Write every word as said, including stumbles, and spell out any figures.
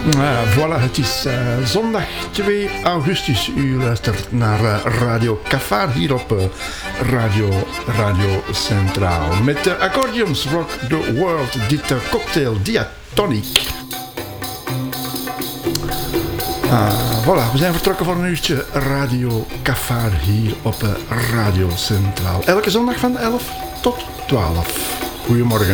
Uh, voilà, het is uh, zondag twee augustus. U luistert naar uh, Radio Cafar hier op uh, Radio, Radio Centraal. Met de uh, accordions Rock the World, dit uh, cocktail Diatonic. Uh, voilà, we zijn vertrokken voor een uurtje Radio Cafar hier op uh, Radio Centraal. Elke zondag van elf tot twaalf. Goedemorgen.